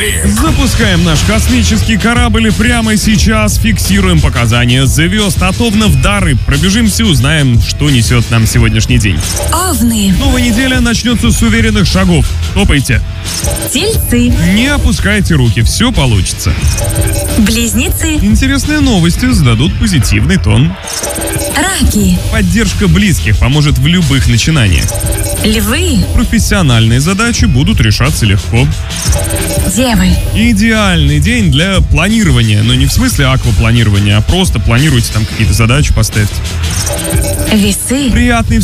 Дискавери. Запускаем наш космический корабль и прямо сейчас фиксируем показания звезд. Отовно в дары. Пробежимся и узнаем, что несет нам сегодняшний день. Овны, Новая неделя начнется с уверенных шагов. Топайте. тельцы, Не опускайте руки, все получится. близнецы, Интересные новости зададут позитивный тон. раки, Поддержка близких поможет в любых начинаниях. львы, Профессиональные задачи будут решаться легко. девы, Идеальный день для планирования, но не в смысле аквапланирования, а просто планируйте там какие-то задачи поставьте. весы, Приятный